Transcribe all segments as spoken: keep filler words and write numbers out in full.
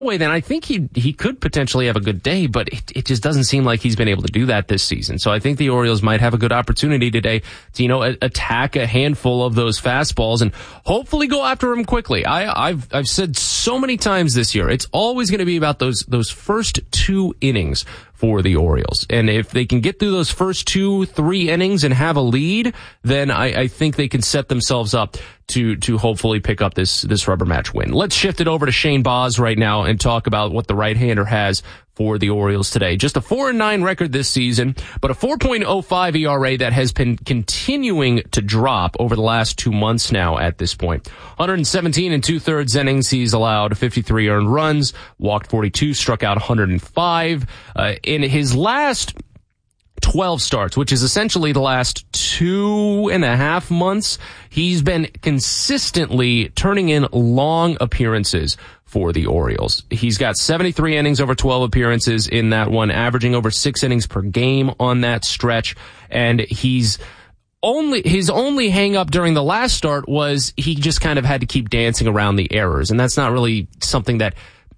way, then I think he he could potentially have a good day, but it, it just doesn't seem like he's been able to do that this season. So I think the Orioles might have a good opportunity today to, you know, a, attack a handful of those fastballs and hopefully go after him quickly. I, I've I've said so many times this year, it's always going to be about those those first two innings for the Orioles. And if they can get through those first two, three innings and have a lead, then I, I think they can set themselves up to to hopefully pick up this this rubber match win. Let's shift it over to Shane Baz right now and talk about what the right-hander has for the Orioles today. Just a four and nine record this season, but a four point oh five E R A that has been continuing to drop over the last two months now at this point. one hundred seventeen and two-thirds innings. He's allowed fifty-three earned runs, walked forty-two, struck out one hundred five. Uh, in his last twelve starts, which is essentially the last two and a half months, he's been consistently turning in long appearances for the Orioles. He's got seventy-three innings over twelve appearances in that one, averaging over six innings per game on that stretch. And he's only, his only hang up during the last start was he just kind of had to keep dancing around the errors. And that's not really something that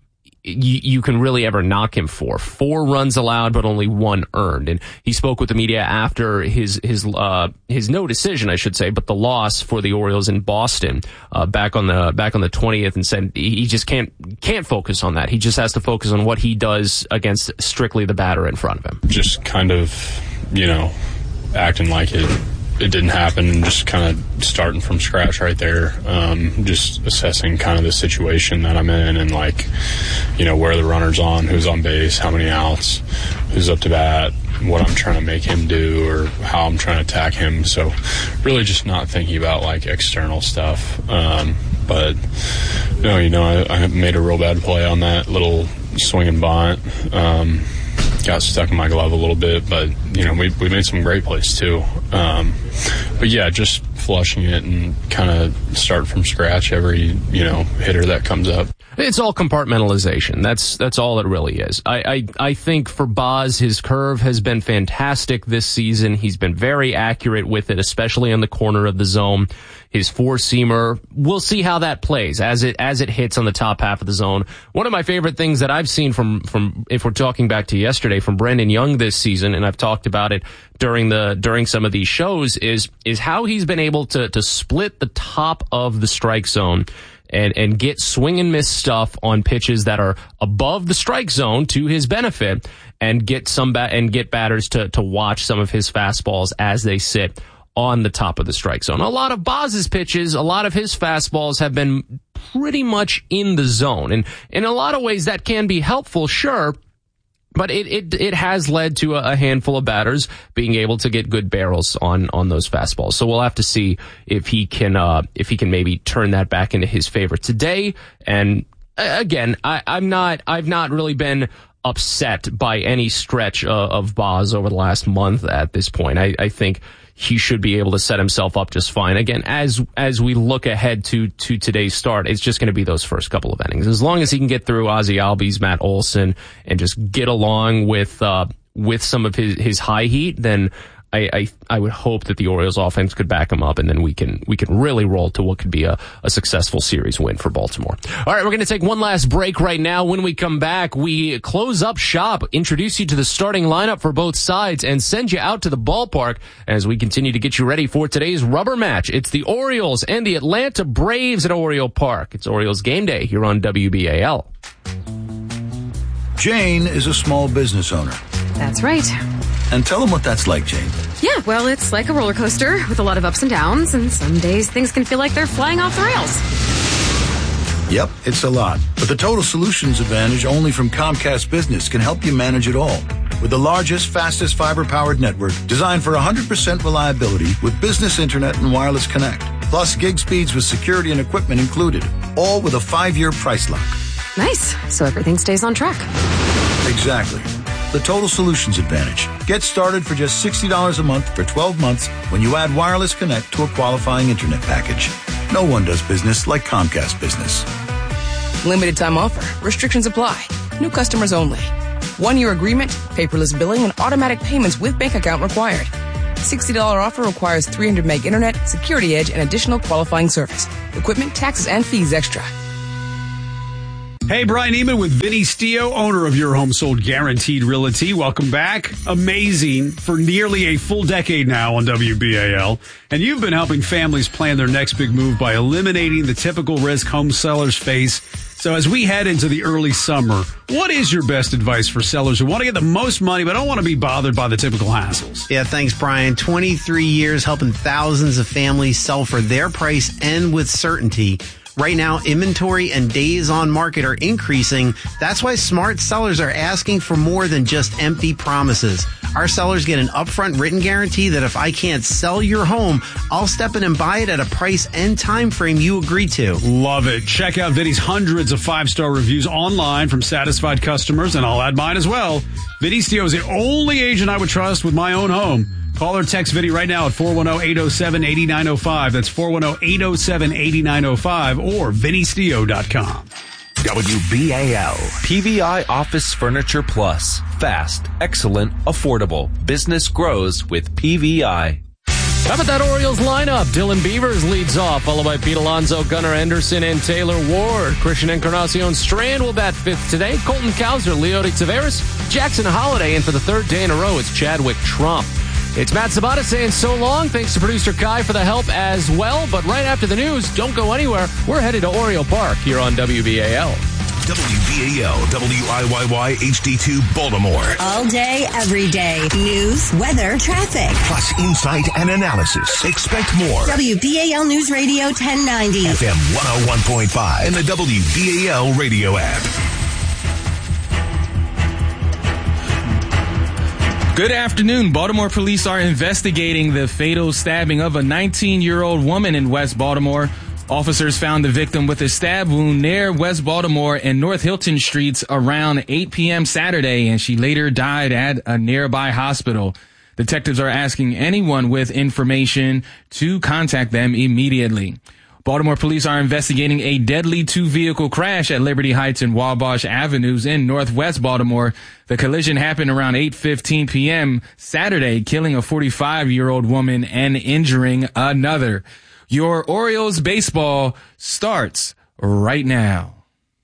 You, you can really ever knock him for. Four runs allowed, but only one earned. And he spoke with the media after his his uh his no decision, I should say, but the loss for the Orioles in Boston uh back on the back on the twentieth, and said he just can't can't focus on that. He just has to focus on what he does against strictly the batter in front of him. Just kind of, you know, acting like it it didn't happen and just kind of starting from scratch right there. Um, just assessing kind of the situation that I'm in and, like, you know, where the runner's on, who's on base, how many outs, who's up to bat, what I'm trying to make him do or how I'm trying to attack him. So really just not thinking about, like, external stuff. Um, but, no, you know, I, I made a real bad play on that little swing and bunt. Um, got stuck in my glove a little bit, but, you know, we we made some great plays too. Um, but, yeah, just flushing it and kind of start from scratch every, you know, hitter that comes up. It's all compartmentalization. That's that's all it really is. I, I, I think for Baz, his curve has been fantastic this season. He's been very accurate with it, especially on the corner of the zone. His four-seamer, we'll see how that plays as it as it hits on the top half of the zone. One of my favorite things that I've seen from, from if we're talking back to yesterday, from Brandon Young this season, and I've talked about it during the during some of these shows, is is how he's been able to to split the top of the strike zone and and get swing and miss stuff on pitches that are above the strike zone to his benefit, and get some bat and get batters to to watch some of his fastballs as they sit on the top of the strike zone. A lot of Baz's pitches, a lot of his fastballs have been pretty much in the zone. And in a lot of ways that can be helpful, sure, but it it, it has led to a, a handful of batters being able to get good barrels on on those fastballs. So we'll have to see if he can uh if he can maybe turn that back into his favor today. And uh, again, I, I'm not I've not really been upset by any stretch uh, of Baz over the last month at this point. I, I think he should be able to set himself up just fine. Again, as as we look ahead to to today's start, it's just going to be those first couple of innings. As long as he can get through Ozzie Albies, Matt Olson, and just get along with uh, with some of his his high heat, then I, I I would hope that the Orioles offense could back him up, and then we can we can really roll to what could be a, a successful series win for Baltimore. All right, we're going to take one last break right now. When we come back, we close up shop, introduce you to the starting lineup for both sides, and send you out to the ballpark as we continue to get you ready for today's rubber match. It's the Orioles and the Atlanta Braves at Oriole Park. It's Orioles game day here on W B A L. Jane is a small business owner. That's right. And tell them what that's like, Jane. Yeah, well, it's like a roller coaster with a lot of ups and downs, and some days things can feel like they're flying off the rails. Yep, it's a lot. But the Total Solutions Advantage only from Comcast Business can help you manage it all. With the largest, fastest fiber-powered network designed for one hundred percent reliability with business internet and wireless connect. Plus gig speeds with security and equipment included. All with a five-year price lock. Nice. So everything stays on track. Exactly. The Total Solutions Advantage. Get started for just sixty dollars a month for twelve months when you add Wireless Connect to a qualifying internet package. No one does business like Comcast Business. Limited time offer. Restrictions apply. New customers only. One-year agreement, paperless billing, and automatic payments with bank account required. sixty dollars offer requires three hundred meg internet, security edge, and additional qualifying service. Equipment, taxes, and fees extra. Hey, Brian Eman with Vinny Stio, owner of Your Home Sold Guaranteed Realty. Welcome back. Amazing for nearly a full decade now on W B A L. And you've been helping families plan their next big move by eliminating the typical risk home sellers face. So as we head into the early summer, what is your best advice for sellers who want to get the most money but don't want to be bothered by the typical hassles? Yeah, thanks, Brian. twenty-three years helping thousands of families sell for their price and with certainty. Right now, inventory and days on market are increasing. That's why smart sellers are asking for more than just empty promises. Our sellers get an upfront written guarantee that if I can't sell your home, I'll step in and buy it at a price and time frame you agree to. Love it. Check out Vinny's hundreds of five-star reviews online from satisfied customers, and I'll add mine as well. Vinny Stio is the only agent I would trust with my own home. Call or text Vinny right now at four one zero, eight zero seven, eight nine zero five. That's four one zero, eight zero seven, eight nine zero five or vinny stio dot com. W B A L. P V I Office Furniture Plus. Fast, excellent, affordable. Business grows with P V I. How about that Orioles lineup? Dylan Beavers leads off, followed by Pete Alonso, Gunnar Anderson, and Taylor Ward. Christian Encarnacion Strand will bat fifth today. Colton Cowser, Leody Taveras, Jackson Holiday, and for the third day in a row, it's Chadwick Trump. It's Matt Sabata saying so long. Thanks to producer Kai for the help as well. But right after the news, don't go anywhere. We're headed to Oriole Park here on W B A L. W B A L, W I Y Y H D two, Baltimore. All day, every day. News, weather, traffic. Plus insight and analysis. Expect more. W B A L News Radio ten ninety. F M one oh one point five. And the W B A L radio app. Good afternoon. Baltimore police are investigating the fatal stabbing of a nineteen-year-old woman in West Baltimore. Officers found the victim with a stab wound near West Baltimore and North Hilton Streets around eight p.m. Saturday, and she later died at a nearby hospital. Detectives are asking anyone with information to contact them immediately. Baltimore police are investigating a deadly two-vehicle crash at Liberty Heights and Wabash Avenues in northwest Baltimore. The collision happened around eight fifteen p.m. Saturday, killing a forty-five-year-old woman and injuring another. Your Orioles baseball starts right now.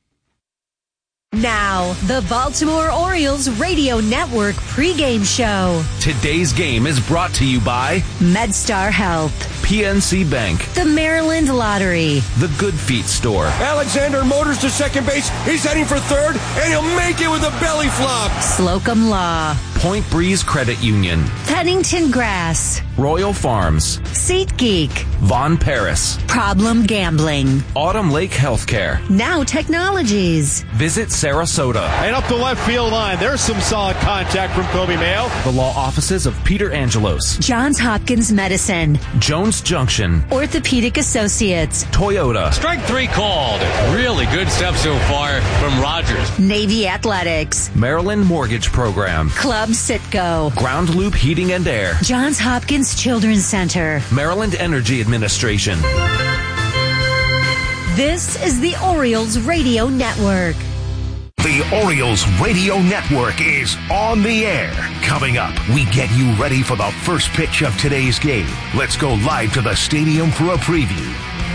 Now, the Baltimore Orioles Radio Network pregame show. Today's game is brought to you by MedStar Health, P N C Bank, the Maryland Lottery, the Good Feet Store. Alexander motors to second base. He's heading for third, and he'll make it with a belly flop. Slocum Law, Point Breeze Credit Union, Pennington Grass, Royal Farms, SeatGeek, Von Paris, Problem Gambling, Autumn Lake Healthcare, Now Technologies. Visit Sarasota. And up the left field line, there's some solid contact from Kobe Mayo. The law offices of Peter Angelos, Johns Hopkins Medicine, Jones Junction, Orthopedic Associates, Toyota. Strike three called. Really good stuff so far from Rogers. Navy Athletics, Maryland Mortgage Program, Club Sitco, Ground Loop Heating and Air, Johns Hopkins Children's Center, Maryland Energy Administration. This is the Orioles Radio Network. The Orioles Radio Network is on the air. Coming up, we get you ready for the first pitch of today's game. Let's go live to the stadium for a preview.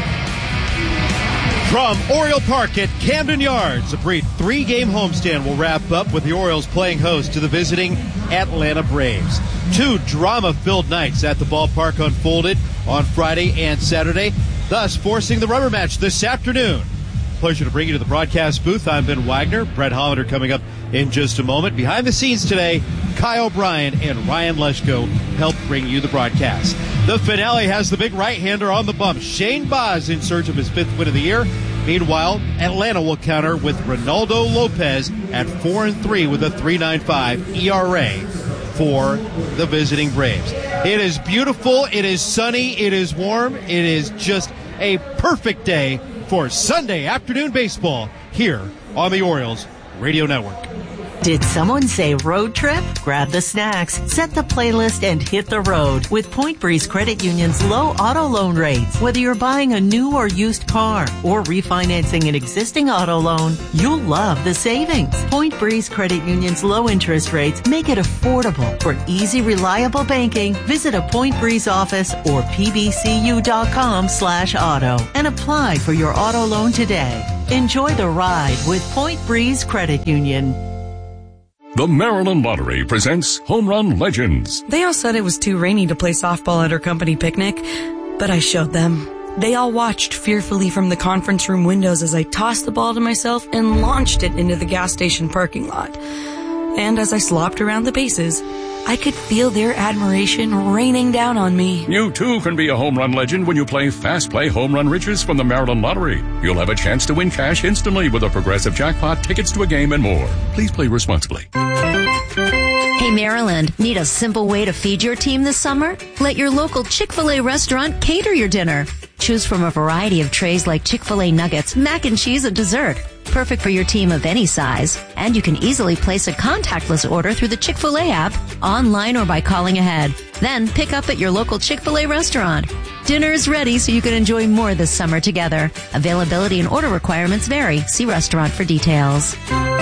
From Oriole Park at Camden Yards, a brief three-game homestand will wrap up with the Orioles playing host to the visiting Atlanta Braves. Two drama-filled nights at the ballpark unfolded on Friday and Saturday, thus forcing the rubber match this afternoon. Pleasure to bring you to the broadcast booth. I'm Ben Wagner. Brett Hollander coming up in just a moment. Behind the scenes today, Kai O'Brien and Ryan Leschko help bring you the broadcast. The finale has the big right-hander on the bump. Shane Baz in search of his fifth win of the year. Meanwhile, Atlanta will counter with Ronaldo Lopez at four and three with a three point nine five E R A for the visiting Braves. It is beautiful. It is sunny. It is warm. It is just a perfect day for Sunday afternoon baseball here on the Orioles Radio Network. Did someone say road trip? Grab the snacks, set the playlist, and hit the road with Point Breeze Credit Union's low auto loan rates. Whether you're buying a new or used car or refinancing an existing auto loan, you'll love the savings. Point Breeze Credit Union's low interest rates make it affordable. For easy, reliable banking, visit a Point Breeze office or pbcu.com slash auto and apply for your auto loan today. Enjoy the ride with Point Breeze Credit Union. The Maryland Lottery presents Home Run Legends. They all said it was too rainy to play softball at our company picnic, but I showed them. They all watched fearfully from the conference room windows as I tossed the ball to myself and launched it into the gas station parking lot. And as I slopped around the bases, I could feel their admiration raining down on me. You too can be a home run legend when you play Fast Play Home Run Riches from the Maryland Lottery. You'll have a chance to win cash instantly with a progressive jackpot, tickets to a game, and more. Please play responsibly. Hey Maryland, need a simple way to feed your team this summer? Let your local Chick-fil-A restaurant cater your dinner. Choose from a variety of trays like Chick-fil-A nuggets, mac and cheese, and dessert. Perfect for your team of any size. And you can easily place a contactless order through the Chick-fil-A app, online or by calling ahead. Then pick up at your local Chick-fil-A restaurant. Dinner is ready so you can enjoy more this summer together. Availability and order requirements vary. See restaurant for details.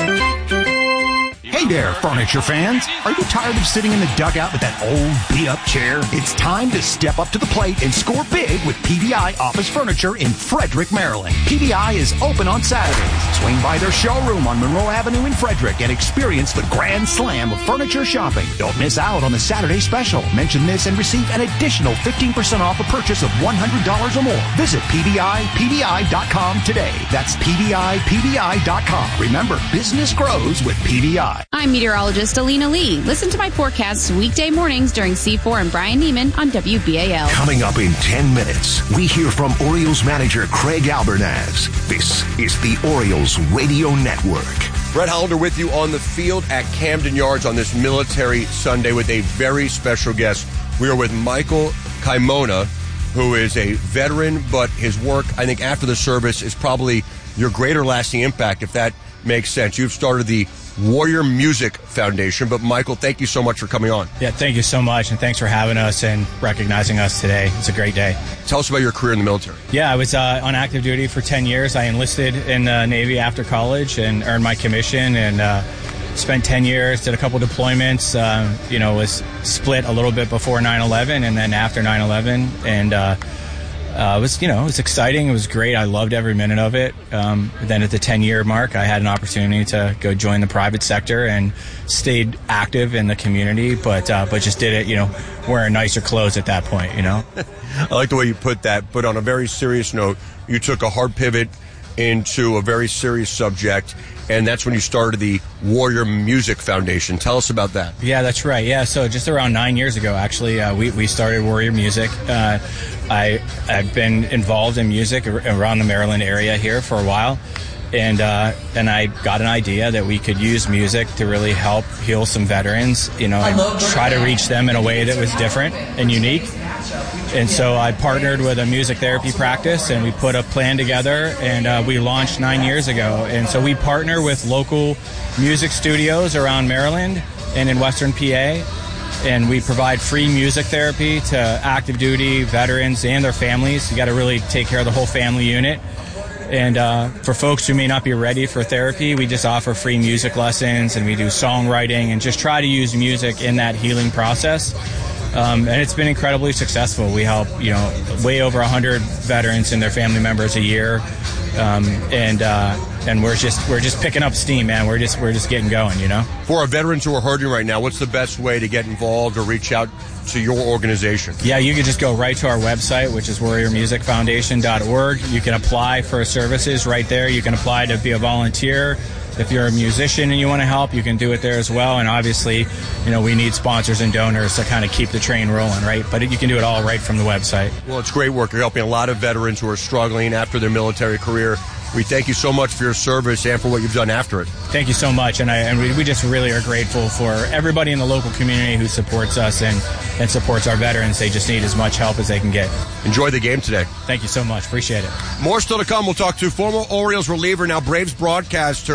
Hey there, furniture fans. Are you tired of sitting in the dugout with that old beat-up chair? It's time to step up to the plate and score big with P V I Office Furniture in Frederick, Maryland. P V I is open on Saturdays. Swing by their showroom on Monroe Avenue in Frederick and experience the grand slam of furniture shopping. Don't miss out on the Saturday special. Mention this and receive an additional fifteen percent off a purchase of one hundred dollars or more. Visit P V I P V I dot com today. That's P V I P V I dot com. Remember, business grows with P V I. I'm meteorologist Alina Lee. Listen to my forecasts weekday mornings during C four and Brian Neiman on W B A L. Coming up in ten minutes, we hear from Orioles manager Craig Albernaz. This is the Orioles Radio Network. Brett Hollander with you on the field at Camden Yards on this Military Sunday with a very special guest. We are with Michael Kaimona, who is a veteran, but his work, I think, after the service is probably your greater lasting impact, if that makes sense. You've started the Warrior Music Foundation. But Michael, thank you so much for coming on. Yeah, thank you so much, and thanks for having us and recognizing us today. It's a great day. Tell us about your career in the military. Yeah, I was uh, on active duty for ten years. I enlisted in the Navy after college and earned my commission, and uh, spent ten years, did a couple deployments, uh, you know, was split a little bit before nine eleven and then after nine eleven, and uh, Uh, it was, you know, it was exciting. It was great. I loved every minute of it. Um, then at the ten-year mark, I had an opportunity to go join the private sector and stayed active in the community, but uh, but just did it, you know, wearing nicer clothes at that point, you know. I like the way you put that. But on a very serious note, you took a hard pivot into a very serious subject, and that's when you started the Warrior Music Foundation. Tell us about that. Yeah, that's right. Yeah, so just around nine years ago, actually, uh, we, we started Warrior Music. Uh, I, I've been involved in music around the Maryland area here for a while, and and uh, and I got an idea that we could use music to really help heal some veterans, you know, and try to reach them in a way that was different and unique. And so I partnered with a music therapy practice, and we put a plan together, and uh, we launched nine years ago. And so we partner with local music studios around Maryland and in Western P A, and we provide free music therapy to active duty veterans and their families. You got to really take care of the whole family unit. And uh, for folks who may not be ready for therapy, we just offer free music lessons, and we do songwriting and just try to use music in that healing process. Um, and it's been incredibly successful. We help, you know, way over one hundred veterans and their family members a year, um, and uh, and we're just we're just picking up steam, man. We're just we're just getting going, you know. For our veterans who are hurting right now, what's the best way to get involved or reach out to your organization? Yeah, you can just go right to our website, which is warrior music foundation dot org. You can apply for services right there. You can apply to be a volunteer. If you're a musician and you want to help, you can do it there as well. And obviously, you know, we need sponsors and donors to kind of keep the train rolling, right? But you can do it all right from the website. Well, it's great work. You're helping a lot of veterans who are struggling after their military career. We thank you so much for your service and for what you've done after it. Thank you so much. And I and we, we just really are grateful for everybody in the local community who supports us and, and supports our veterans. They just need as much help as they can get. Enjoy the game today. Thank you so much. Appreciate it. More still to come. We'll talk to former Orioles reliever, now Braves broadcaster,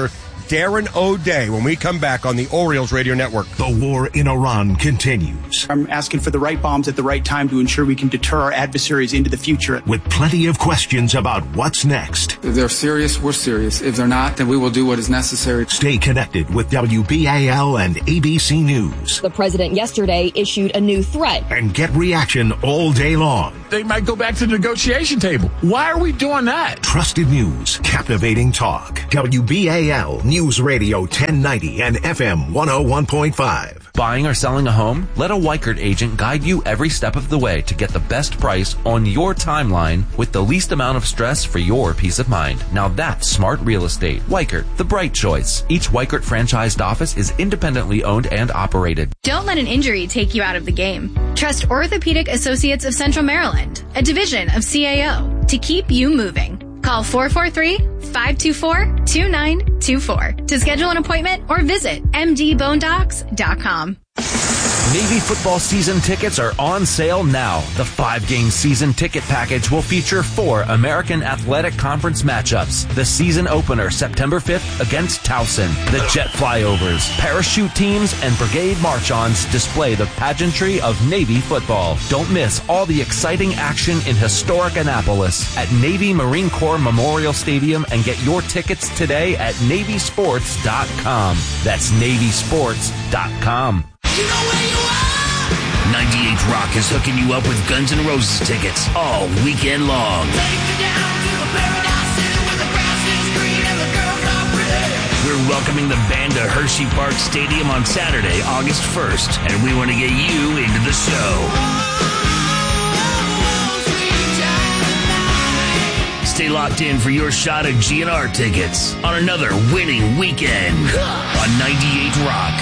Darren O'Day when we come back on the Orioles Radio Network. The war in Iran continues. I'm asking for the right bombs at the right time to ensure we can deter our adversaries into the future. With plenty of questions about what's next. If they're serious, we're serious. If they're not, then we will do what is necessary. Stay connected with W B A L and A B C News. The president yesterday issued a new threat. And get reaction all day long. They might go back to the negotiation table. Why are we doing that? Trusted news, captivating talk. W B A L News Radio ten ninety and F M one oh one point five. Buying or selling a home? Let a Weichert agent guide you every step of the way to get the best price on your timeline with the least amount of stress for your peace of mind. Now that's smart real estate. Weichert, the bright choice. Each Weichert franchised office is independently owned and operated. Don't let an injury take you out of the game. Trust Orthopedic Associates of Central Maryland, a division of C A O, to keep you moving. Call four four three, five two four, two nine two four to schedule an appointment or visit m d bone docs dot com. Navy football season tickets are on sale now. The five-game season ticket package will feature four American Athletic Conference matchups. The season opener, September fifth, against Towson. The jet flyovers, parachute teams, and brigade march-ons display the pageantry of Navy football. Don't miss all the exciting action in historic Annapolis at Navy Marine Corps Memorial Stadium and get your tickets today at navy sports dot com. That's navy sports dot com. ninety-eight Rock is hooking you up with Guns N' Roses tickets all weekend long. We're welcoming the band to Hershey Park Stadium on Saturday, August first, and we want to get you into the show. Stay locked in for your shot at G N R tickets on another winning weekend on ninety-eight Rock.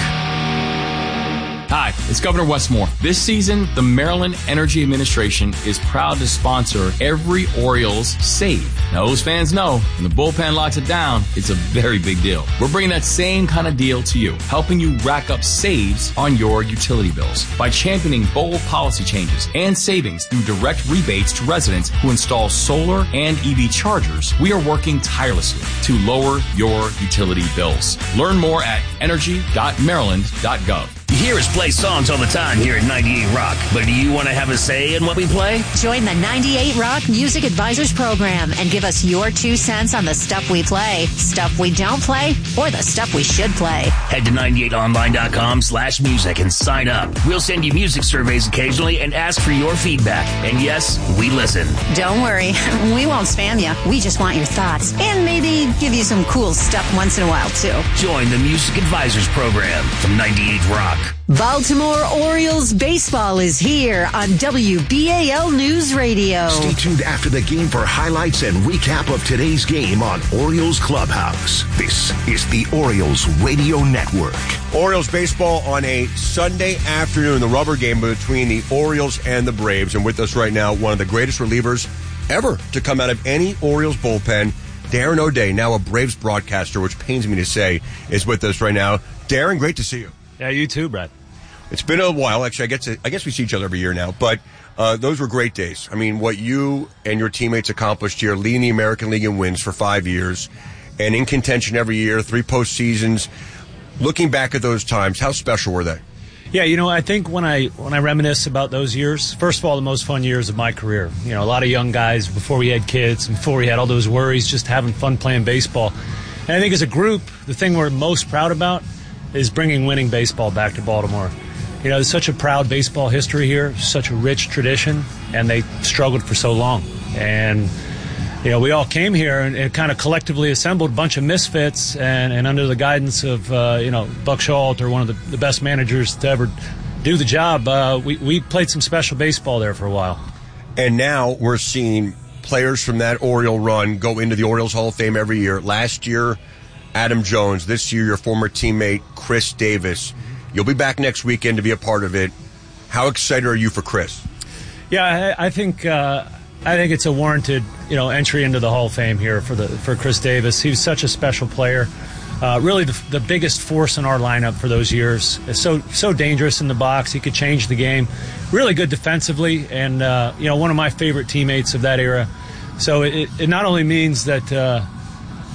Hi, it's Governor Westmore. This season, the Maryland Energy Administration is proud to sponsor every Orioles save. Now, those fans know when the bullpen locks it down, it's a very big deal. We're bringing that same kind of deal to you, helping you rack up saves on your utility bills by championing bold policy changes and savings through direct rebates to residents who install solar and E V chargers. We are working tirelessly to lower your utility bills. Learn more at energy dot maryland dot gov. You hear us play songs all the time here at ninety-eight Rock, but do you want to have a say in what we play? Join the ninety-eight Rock Music Advisors Program and give us your two cents on the stuff we play, stuff we don't play, or the stuff we should play. Head to ninety-eight online dot com slash music and sign up. We'll send you music surveys occasionally and ask for your feedback. And yes, we listen. Don't worry, we won't spam you. We just want your thoughts and maybe give you some cool stuff once in a while, too. Join the Music Advisors Program from ninety-eight Rock. Baltimore Orioles baseball is here on W B A L News Radio. Stay tuned after the game for highlights and recap of today's game on Orioles Clubhouse. This is the Orioles Radio Network. Orioles baseball on a Sunday afternoon, the rubber game between the Orioles and the Braves. And with us right now, one of the greatest relievers ever to come out of any Orioles bullpen, Darren O'Day, now a Braves broadcaster, which pains me to say, is with us right now. Darren, great to see you. Yeah, you too, Brad. It's been a while. Actually, I guess to, I guess we see each other every year now, but uh, those were great days. I mean, what you and your teammates accomplished here, leading the American League in wins for five years, and in contention every year, three postseasons. Looking back at those times, how special were they? Yeah, you know, I think when I when I reminisce about those years, first of all, the most fun years of my career. You know, a lot of young guys before we had kids, before we had all those worries, just having fun playing baseball. And I think as a group, the thing we're most proud about is bringing winning baseball back to Baltimore. You know, there's such a proud baseball history here, such a rich tradition, and they struggled for so long. And, you know, we all came here and, and kind of collectively assembled a bunch of misfits, and, and under the guidance of, uh, you know, Buck Showalter, one of the, the best managers to ever do the job, uh, we, we played some special baseball there for a while. And now we're seeing players from that Oriole run go into the Orioles Hall of Fame every year. Last year, Adam Jones. This year, your former teammate, Chris Davis. You'll be back next weekend to be a part of it. How excited are you for Chris? Yeah, I, I think uh, I think it's a warranted, you know, entry into the Hall of Fame here for the for Chris Davis. He was such a special player. Uh, really, the, the biggest force in our lineup for those years. So so dangerous in the box. He could change the game. Really good defensively, and uh, you know, one of my favorite teammates of that era. So it, it not only means that. Uh,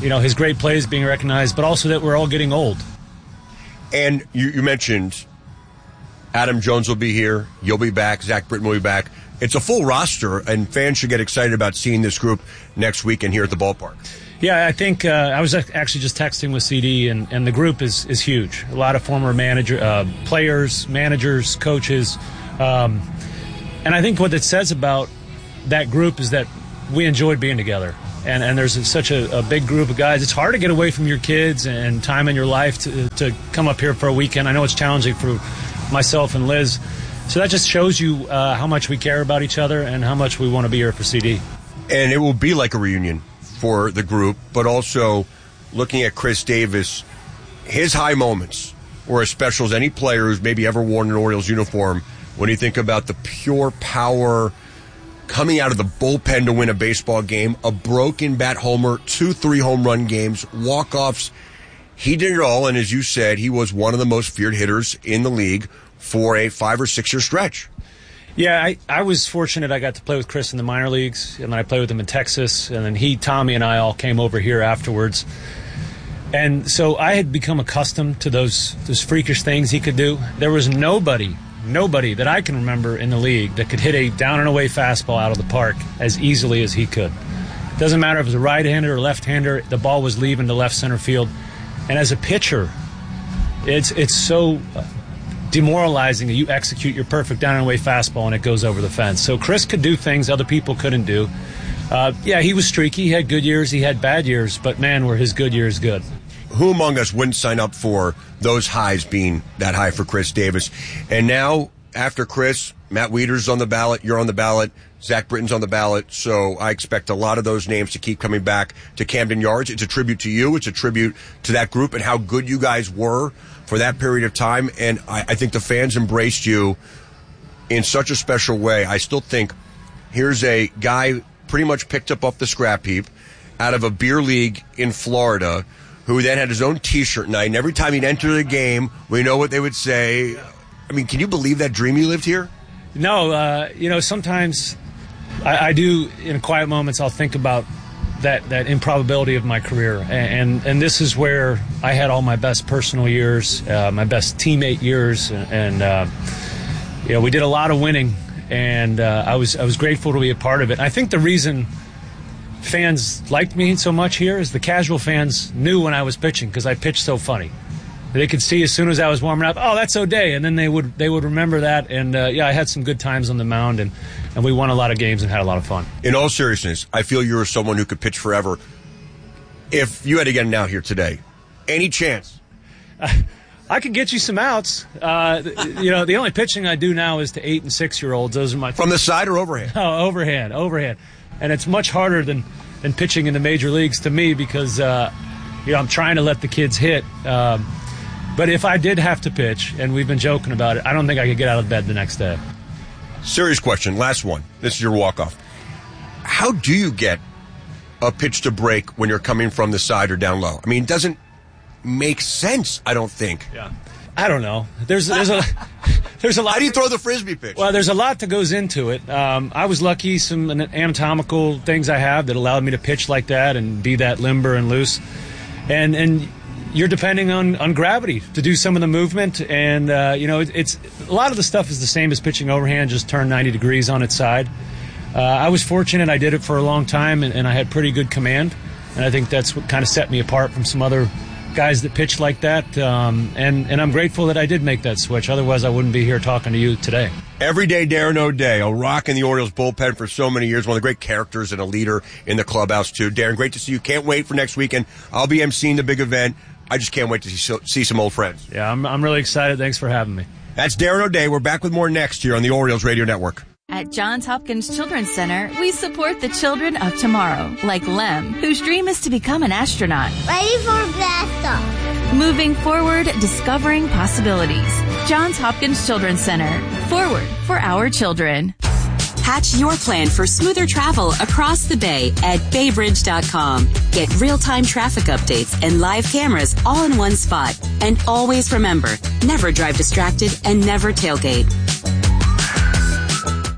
you know, his great plays being recognized, but also that we're all getting old. And you, you mentioned Adam Jones will be here. You'll be back. Zach Britton will be back. It's a full roster, and fans should get excited about seeing this group next weekend here at the ballpark. Yeah, I think uh, I was actually just texting with C D, and, and the group is, is huge. A lot of former manager, uh, players, managers, coaches. Um, and I think what it says about that group is that we enjoyed being together. And, and there's such a, a big group of guys. It's hard to get away from your kids and time in your life to, to come up here for a weekend. I know it's challenging for myself and Liz. So that just shows you uh, how much we care about each other and how much we want to be here for C D. And it will be like a reunion for the group, but also looking at Chris Davis, his high moments were as special as any player who's maybe ever worn an Orioles uniform when you think about the pure power coming out of the bullpen to win a baseball game, a broken bat homer, two three home run games, walk-offs. He did it all, and as you said, he was one of the most feared hitters in the league for a five or six year stretch. Yeah, I, I was fortunate I got to play with Chris in the minor leagues, and then I played with him in Texas, and then he, Tommy, and I all came over here afterwards. And so I had become accustomed to those those freakish things he could do. There was nobody, nobody that I can remember in the league that could hit a down and away fastball out of the park as easily as he could. Doesn't matter if it was a right-hander or left-hander, the ball was leaving to left center field. And as a pitcher, it's it's so demoralizing that you execute your perfect down and away fastball and it goes over the fence. So Chris could do things other people couldn't do. Uh, yeah, he was streaky. He had good years. He had bad years. But, man, were his good years good. Who among us wouldn't sign up for those highs being that high for Chris Davis? And now, after Chris, Matt Wieters on the ballot. You're on the ballot. Zach Britton's on the ballot. So I expect a lot of those names to keep coming back to Camden Yards. It's a tribute to you. It's a tribute to that group and how good you guys were for that period of time. And I, I think the fans embraced you in such a special way. I still think here's a guy pretty much picked up off the scrap heap out of a beer league in Florida who then had his own T-shirt night. And every time he'd enter the game, we know what they would say. I mean, can you believe that dream you lived here? No, uh, you know, sometimes I, I do, in quiet moments, I'll think about that, that improbability of my career. And, and, and this is where I had all my best personal years, uh, my best teammate years. And, and uh, you know, we did a lot of winning. And uh, I was I was grateful to be a part of it. I think the reason fans liked me so much here is the casual fans knew when I was pitching because I pitched so funny. They could see as soon as I was warming up, oh, that's O'Day, and then they would they would remember that. And uh, yeah, I had some good times on the mound, and, and we won a lot of games and had a lot of fun. In all seriousness, I feel you're someone who could pitch forever. If you had to get an out here today, any chance? I could get you some outs. Uh, you know, the only pitching I do now is to eight and six year olds. Those are my from the side or overhand. Oh, overhand, overhand, and it's much harder than, than pitching in the major leagues to me because uh, you know I'm trying to let the kids hit. Um, but if I did have to pitch, and we've been joking about it, I don't think I could get out of bed the next day. Serious question, last one. This is your walk off. How do you get a pitch to break when you're coming from the side or down low? I mean, it doesn't make sense, I don't think. Yeah, I don't know. There's there's a there's a lot. How do you throw the frisbee pitch? Well, there's a lot that goes into it. Um, I was lucky, some anatomical things I have that allowed me to pitch like that and be that limber and loose. And and you're depending on, on gravity to do some of the movement. And uh, you know, it, it's a lot of the stuff is the same as pitching overhand, just turned ninety degrees on its side. Uh, I was fortunate; I did it for a long time, and, and I had pretty good command. And I think that's what kind of set me apart from some other guys that pitch like that, um, and, and I'm grateful that I did make that switch. Otherwise, I wouldn't be here talking to you today. Everyday Darren O'Day, a rock in the Orioles bullpen for so many years, one of the great characters and a leader in the clubhouse, too. Darren, great to see you. Can't wait for next weekend. I'll be emceeing the big event. I just can't wait to see, see some old friends. Yeah, I'm, I'm really excited. Thanks for having me. That's Darren O'Day. We're back with more next here on the Orioles Radio Network. At Johns Hopkins Children's Center, we support the children of tomorrow, like Lem, whose dream is to become an astronaut. Ready for blast off. Moving forward, discovering possibilities. Johns Hopkins Children's Center. Forward for our children. Hatch your plan for smoother travel across the bay at bay bridge dot com. Get real-time traffic updates and live cameras all in one spot. And always remember, never drive distracted and never tailgate.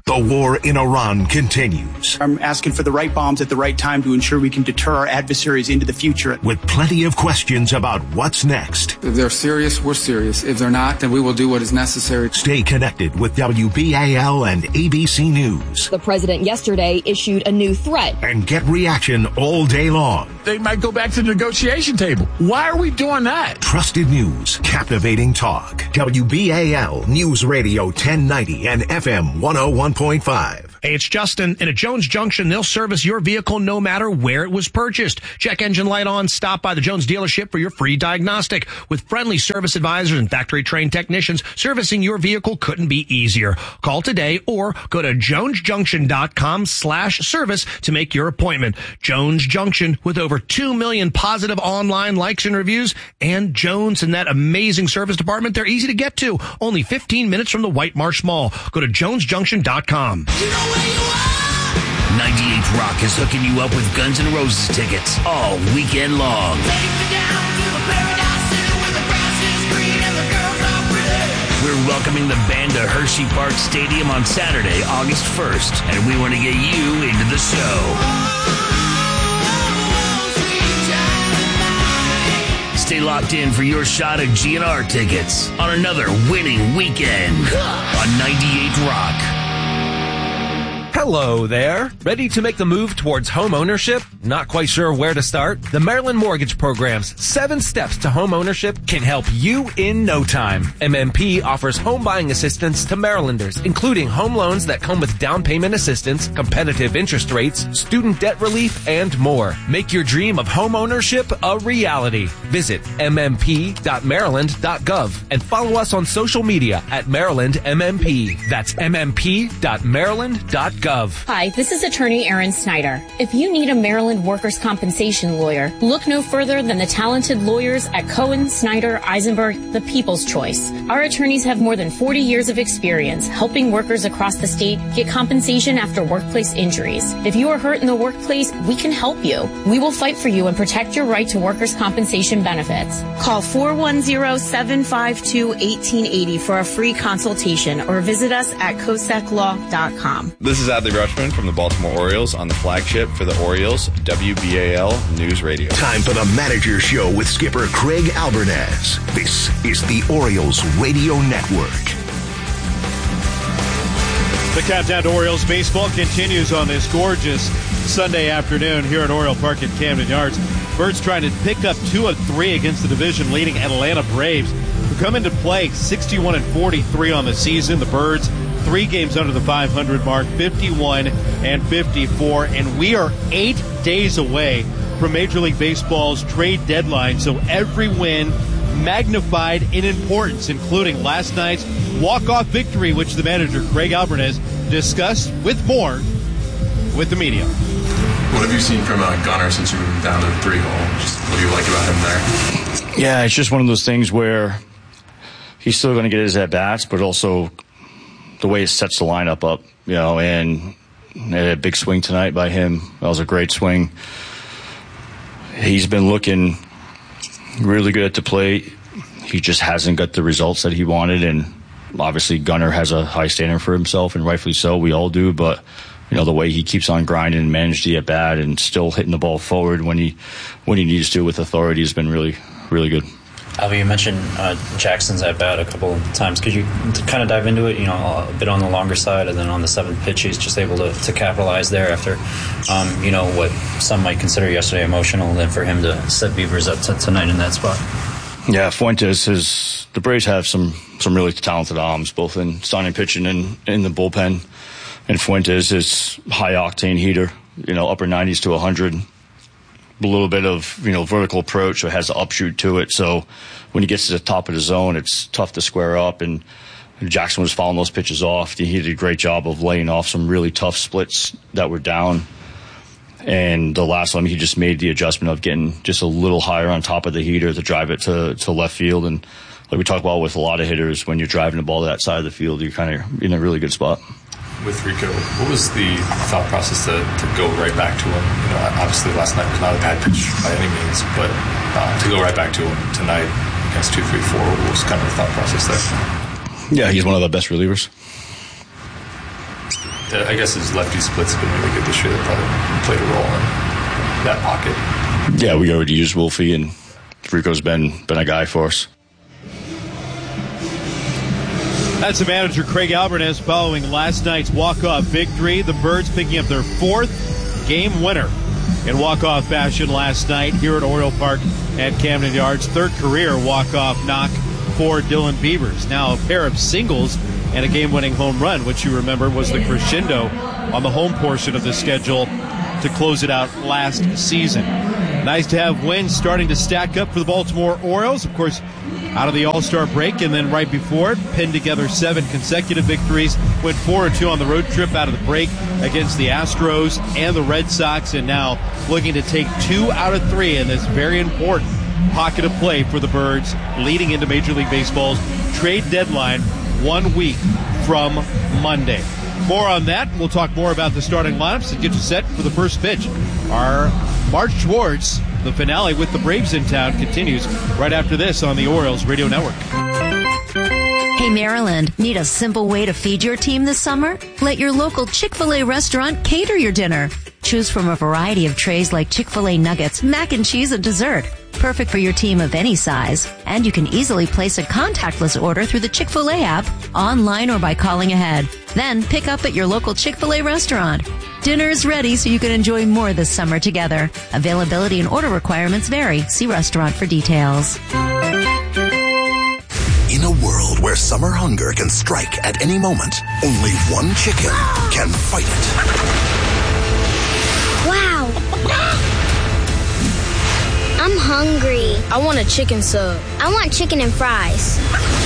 The war in Iran continues. I'm asking for the right bombs at the right time to ensure we can deter our adversaries into the future. With plenty of questions about what's next. If they're serious, we're serious. If they're not, then we will do what is necessary. Stay connected with W B A L and A B C News. The president yesterday issued a new threat. And get reaction all day long. They might go back to the negotiation table. Why are we doing that? Trusted news, captivating talk. W B A L News Radio ten ninety and F M one oh one point five. Hey, it's Justin. And at Jones Junction, they'll service your vehicle no matter where it was purchased. Check engine light on. Stop by the Jones dealership for your free diagnostic. With friendly service advisors and factory-trained technicians, servicing your vehicle couldn't be easier. Call today or go to jonesjunction.com slash service to make your appointment. Jones Junction, with over two million positive online likes and reviews. And Jones and that amazing service department, they're easy to get to. Only fifteen minutes from the White Marsh Mall. Go to jones junction dot com. ninety-eight Rock is hooking you up with Guns N' Roses tickets all weekend long. We're welcoming the band to Hershey Park Stadium on Saturday, August first, and we want to get you into the show. Stay locked in for your shot at G N R tickets on another winning weekend on ninety-eight Rock. Hello there. Ready to make the move towards home ownership? Not quite sure where to start? The Maryland Mortgage Program's seven steps to home ownership can help you in no time. M M P offers home buying assistance to Marylanders, including home loans that come with down payment assistance, competitive interest rates, student debt relief, and more. Make your dream of home ownership a reality. Visit m m p dot maryland dot gov and follow us on social media at Maryland M M P. That's m m p dot maryland dot gov. Hi, this is attorney Erin Snyder. If you need a Maryland workers' compensation lawyer, look no further than the talented lawyers at Cohen, Snyder, Eisenberg, the People's Choice. Our attorneys have more than forty years of experience helping workers across the state get compensation after workplace injuries. If you are hurt in the workplace, we can help you. We will fight for you and protect your right to workers' compensation benefits. Call four one zero, seven five two, one eight eight zero for a free consultation or visit us at cosec law dot com. This is Adley Rutschman from the Baltimore Orioles on the flagship for the Orioles, W B A L News Radio. Time for the Manager Show with skipper Craig Albernaz. This is the Orioles Radio Network. The countdown to Orioles baseball continues on this gorgeous Sunday afternoon here at Oriole Park at Camden Yards. Birds trying to pick up two of three against the division-leading Atlanta Braves, who come into play sixty-one and forty-three on the season. The Birds three games under the five hundred mark, fifty-one and fifty-four, and we are eight days away from Major League Baseball's trade deadline, so every win magnified in importance, including last night's walk-off victory, which the manager, Craig Albernaz, discussed with more with the media. What have you seen from uh, Gunnar since you moved down to the three hole? Just what do you like about him there? Yeah, it's just one of those things where he's still going to get his at-bats, but also the way it sets the lineup up, you know, and a big swing tonight by him. That was a great swing. He's been looking really good at the plate. He just hasn't got the results that he wanted, and obviously Gunnar has a high standard for himself, and rightfully so. We all do, but you know, the way he keeps on grinding and managed the at bat and still hitting the ball forward when he when he needs to with authority has been really, really good. Alvy, you mentioned uh, Jackson's at bat a couple of times. Could you kind of dive into it? You know, a bit on the longer side, and then on the seventh pitch, he's just able to, to capitalize there after, um, you know, what some might consider yesterday emotional, and then for him to set Beavers up to, tonight in that spot. Yeah, Fuentes is the Braves have some some really talented arms, both in starting pitching and in the bullpen. And Fuentes is high octane hitter, you know, upper nineties to one hundred. A little bit of, you know, vertical approach, so it has an upshoot to it. So when he gets to the top of the zone, it's tough to square up. And Jackson was fouling those pitches off. He did a great job of laying off some really tough splits that were down. And the last one, he just made the adjustment of getting just a little higher on top of the heater to drive it to, to left field. And like we talk about with a lot of hitters, when you're driving the ball to that side of the field, you're kind of in a really good spot. With Rico, what was the thought process to, to go right back to him? You know, obviously last night was not a bad pitch by any means, but uh, to go right back to him tonight against two three four, what was kind of the thought process there? Yeah, he's one of the best relievers. I guess his lefty split's been really good this year. That probably played a role in that pocket. Yeah, we already used Wolfie, and Rico's been been a guy for us. That's the manager, Craig Alvarez, following last night's walk-off victory. The Birds picking up their fourth game winner in walk-off fashion last night here at Oriole Park at Camden Yards. Third career walk-off knock for Dylan Beavers. Now a pair of singles and a game-winning home run, which you remember was the crescendo on the home portion of the schedule to close it out last season. Nice to have wins starting to stack up for the Baltimore Orioles. Of course, out of the All-Star break, and then right before it, pinned together seven consecutive victories, went four and two on the road trip out of the break against the Astros and the Red Sox, and now looking to take two out of three in this very important pocket of play for the Birds, leading into Major League Baseball's trade deadline one week from Monday. More on that. We'll talk more about the starting lineups and get you set for the first pitch. Our march towards the finale with the Braves in town continues right after this on the Orioles Radio Network. Hey, Maryland, need a simple way to feed your team this summer? Let your local Chick-fil-A restaurant cater your dinner. Choose from a variety of trays like Chick-fil-A nuggets, mac and cheese, and dessert. Perfect for your team of any size. And you can easily place a contactless order through the Chick-fil-A app, online or by calling ahead. Then pick up at your local Chick-fil-A restaurant. Dinner is ready so you can enjoy more this summer together. Availability and order requirements vary. See restaurant for details. In a world where summer hunger can strike at any moment, only one chicken can fight it. Wow. I'm hungry. I want a chicken sub. I want chicken and fries.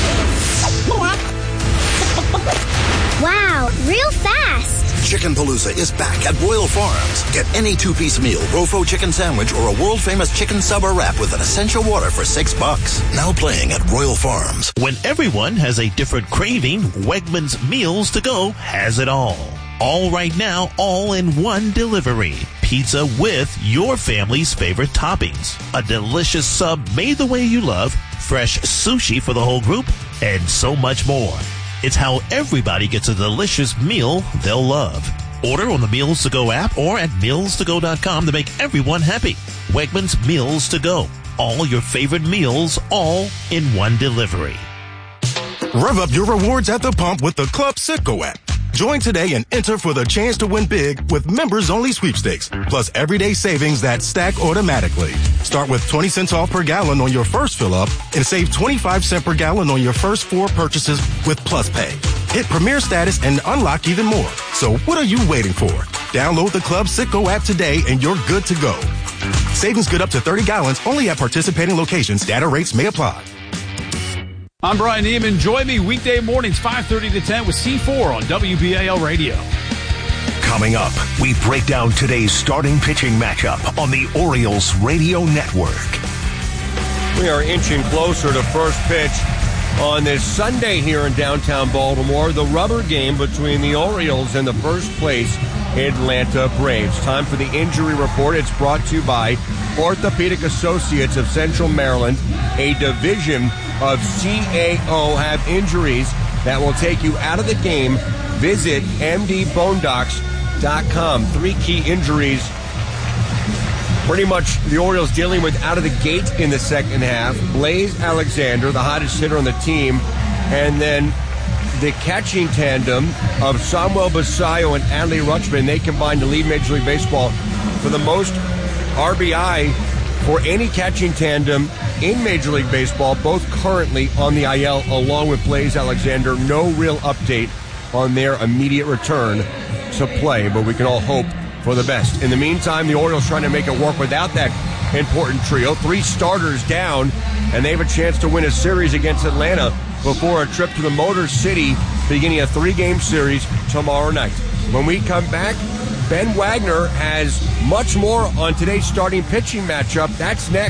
Wow, real fast. Chicken Palooza is back at Royal Farms. Get any two-piece meal, Rofo chicken sandwich, or a world-famous chicken sub or wrap with an essential water for six bucks. Now playing at Royal Farms. When everyone has a different craving, Wegmans Meals to Go has it all. All right now, all in one delivery. Pizza with your family's favorite toppings. A delicious sub made the way you love. Fresh sushi for the whole group. And so much more. It's how everybody gets a delicious meal they'll love. Order on the Meals to Go app or at meals to go dot com to make everyone happy. Wegmans Meals to Go. All your favorite meals, all in one delivery. Rev up your rewards at the pump with the Club Citgo app. Join today and enter for the chance to win big with members-only sweepstakes, plus everyday savings that stack automatically. Start with twenty cents off per gallon on your first fill-up and save twenty-five cents per gallon on your first four purchases with Plus Pay. Hit Premier status and unlock even more. So what are you waiting for? Download the Club Citgo app today and you're good to go. Savings good up to thirty gallons only at participating locations. Data rates may apply. I'm Brian Neiman. Join me weekday mornings five thirty to ten with C four on W B A L Radio. Coming up, we break down today's starting pitching matchup on the Orioles Radio Network. We are inching closer to first pitch on this Sunday here in downtown Baltimore. The rubber game between the Orioles and the first place Atlanta Braves. Time for the injury report. It's brought to you by Orthopedic Associates of Central Maryland, a division of C A O. Have injuries that will take you out of the game. Visit m d bone docs dot com. Three key injuries pretty much the Orioles dealing with out of the gate in the second half. Blaze Alexander, the hottest hitter on the team, and then the catching tandem of Samuel Basayo and Adley Rutschman. They combined to lead Major League Baseball for the most R B I for any catching tandem in Major League Baseball, both currently on the I L along with Blaze Alexander. No real update on their immediate return to play, but we can all hope for the best. In the meantime, the Orioles trying to make it work without that important trio. Three starters down, and they have a chance to win a series against Atlanta before a trip to the Motor City, beginning a three-game series tomorrow night. When we come back, Ben Wagner has much more on today's starting pitching matchup. That's next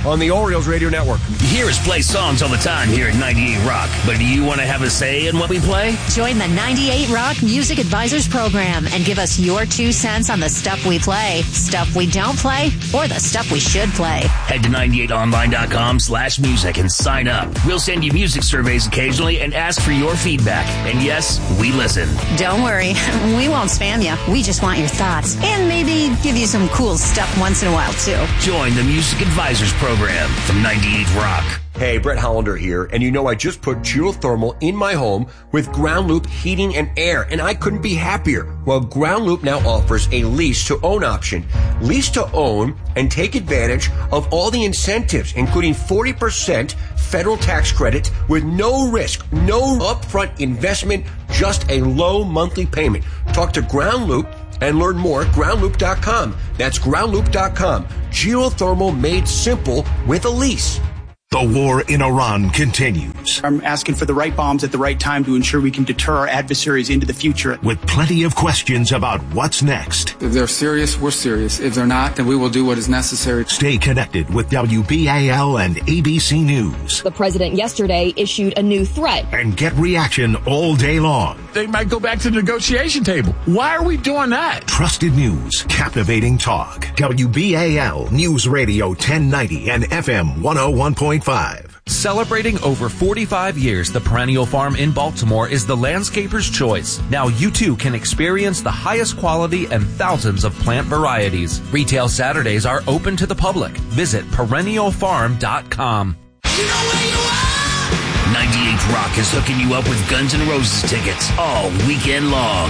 on the Orioles Radio Network. You hear us play songs all the time here at ninety-eight Rock, but do you want to have a say in what we play? Join the ninety-eight Rock Music Advisors Program and give us your two cents on the stuff we play, stuff we don't play, or the stuff we should play. Head to ninety-eight online dot com slash music and sign up. We'll send you music surveys occasionally and ask for your feedback. And yes, we listen. Don't worry, we won't spam you. We just want your thoughts and maybe give you some cool stuff once in a while, too. Join the Music Advisors Program from ninety-eight Rock. Hey, Brett Hollander here, and you know I just put geothermal in my home with Ground Loop Heating and Air, and I couldn't be happier. Well, Ground Loop now offers a lease-to-own option. Lease-to-own and take advantage of all the incentives, including forty percent federal tax credit with no risk, no upfront investment, just a low monthly payment. Talk to Ground Loop and learn more at ground loop dot com. That's ground loop dot com. Geothermal made simple with a lease. The war in Iran continues. I'm asking for the right bombs at the right time to ensure we can deter our adversaries into the future. With plenty of questions about what's next. If they're serious, we're serious. If they're not, then we will do what is necessary. Stay connected with W B A L and A B C News. The president yesterday issued a new threat. And get reaction all day long. They might go back to the negotiation table. Why are we doing that? Trusted news, captivating talk. W B A L News Radio ten ninety and F M one oh one point five. Celebrating over forty-five years, the Perennial Farm in Baltimore is the landscaper's choice. Now you too can experience the highest quality and thousands of plant varieties. Retail Saturdays are open to the public. Visit perennial farm dot com. ninety-eight Rock is hooking you up with Guns N' Roses tickets all weekend long.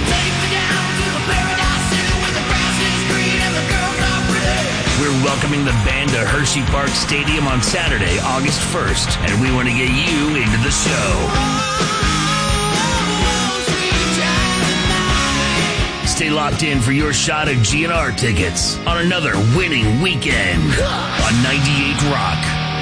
We're welcoming the band to Hershey Park Stadium on Saturday, August first, and we want to get you into the show. Stay locked in for your shot at G N R tickets on another winning weekend on ninety-eight Rock.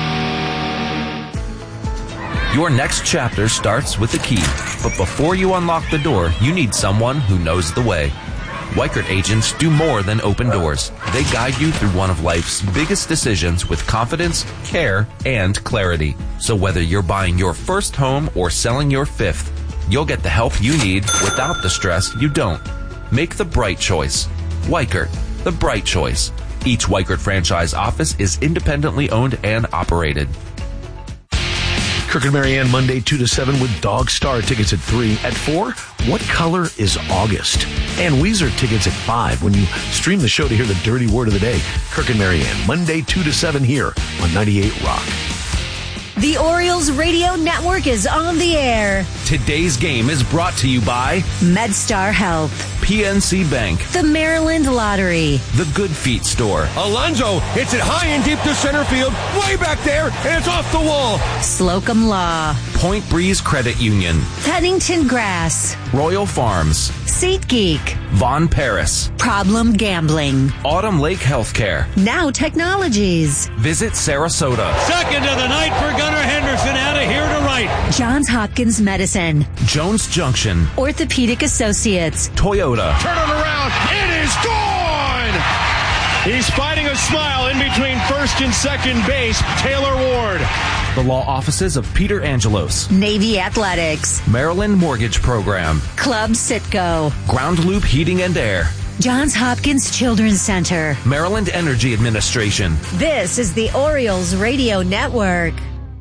Your next chapter starts with a key, but before you unlock the door, you need someone who knows the way. Weichert agents do more than open doors. They guide you through one of life's biggest decisions with confidence, care, and clarity. So whether you're buying your first home or selling your fifth, you'll get the help you need without the stress you don't. Make the bright choice. Weichert, the bright choice. Each Weichert franchise office is independently owned and operated. Kirk and Marianne, Monday two to seven with Dog Star tickets at three. At four, What Color is August? And Weezer tickets at five when you stream the show to hear the dirty word of the day. Kirk and Marianne, Monday two to seven here on ninety-eight Rock. The Orioles Radio Network is on the air. Today's game is brought to you by MedStar Health, P N C Bank, the Maryland Lottery, the Good Feet Store, Alonso hits it high and deep to center field, way back there, and it's off the wall. Slocum Law, Point Breeze Credit Union, Pennington Grass, Royal Farms, SeatGeek, Von Paris, Problem Gambling, Autumn Lake Healthcare, Now Technologies, Visit Sarasota, Second of the night for Gunnar Henderson, out of here to right. Johns Hopkins Medicine, Jones Junction, Orthopedic Associates, Toyota. Turn it around. It is gone. He's fighting a smile in between first and second base. Taylor Ward. The law offices of Peter Angelos, Navy Athletics, Maryland Mortgage Program, Club Sitco, Ground Loop Heating and Air, Johns Hopkins Children's Center, Maryland Energy Administration. This is the Orioles Radio Network.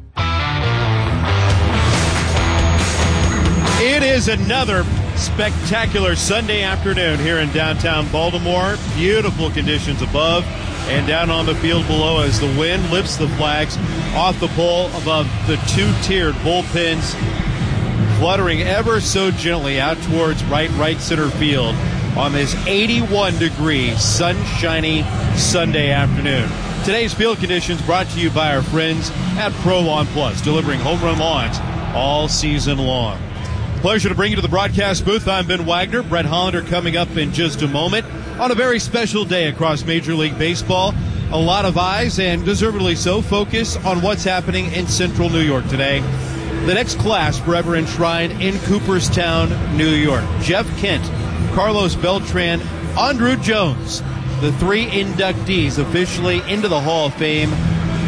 It is another spectacular Sunday afternoon here in downtown Baltimore. Beautiful conditions above and down on the field below as the wind lifts the flags off the pole above the two-tiered bullpens, fluttering ever so gently out towards right, right center field on this eighty-one degree sunshiny Sunday afternoon. Today's field conditions brought to you by our friends at Pro Lawn Plus, delivering home run lawns all season long. Pleasure to bring you to the broadcast booth. I'm Ben Wagner. Brett Hollander coming up in just a moment on a very special day across Major League Baseball. A lot of eyes, and deservedly so, focus on what's happening in central New York today. The next class forever enshrined in Cooperstown, New York. Jeff Kent, Carlos Beltran, Andruw Jones, the three inductees officially into the Hall of Fame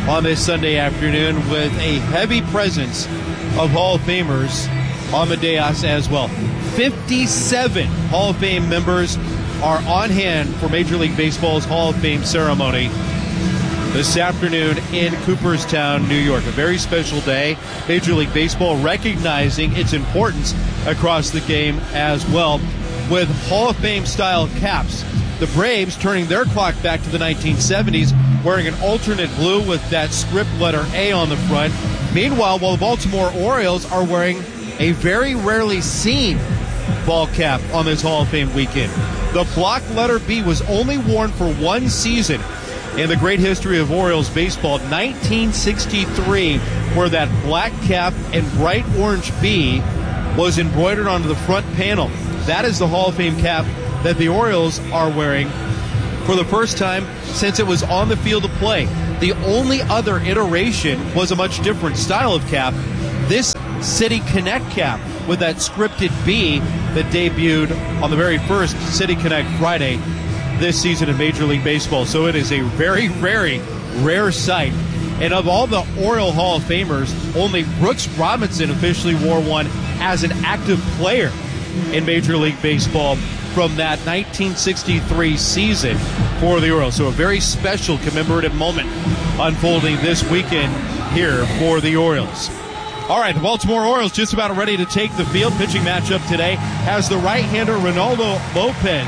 on this Sunday afternoon with a heavy presence of Hall of Famers on the dais as well. fifty-seven Hall of Fame members are on hand for Major League Baseball's Hall of Fame ceremony this afternoon in Cooperstown, New York. A very special day. Major League Baseball recognizing its importance across the game as well with Hall of Fame style caps. The Braves turning their clock back to the nineteen seventies, wearing an alternate blue with that script letter A on the front. Meanwhile, while the Baltimore Orioles are wearing a very rarely seen ball cap on this Hall of Fame weekend. The block letter B was only worn for one season in the great history of Orioles baseball, nineteen sixty-three, where that black cap and bright orange B was embroidered onto the front panel. That is the Hall of Fame cap that the Orioles are wearing for the first time since it was on the field of play. The only other iteration was a much different style of cap. This City Connect cap with that scripted B that debuted on the very first City Connect Friday this season in Major League Baseball. So it is a very, very rare sight. And of all the Oriole Hall of Famers, only Brooks Robinson officially wore one as an active player in Major League Baseball from that nineteen sixty-three season for the Orioles. So a very special commemorative moment unfolding this weekend here for the Orioles. All right, the Baltimore Orioles just about ready to take the field. Pitching matchup today has the right-hander Ronaldo Lopez,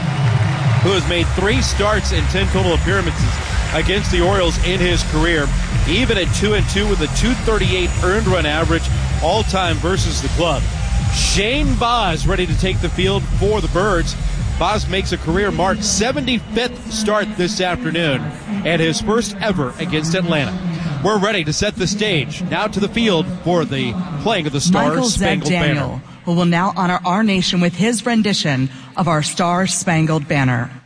who has made three starts and ten total appearances against the Orioles in his career, even at two and two with a two thirty-eight earned run average all-time versus the club. Shane Baz ready to take the field for the Birds. Baz makes a career-marked seventy-fifth start this afternoon and his first ever against Atlanta. We're ready to set the stage. Now to the field for the playing of the Star Spangled Banner. Michael Zed Daniel, who will now honor our nation with his rendition of our Star Spangled Banner.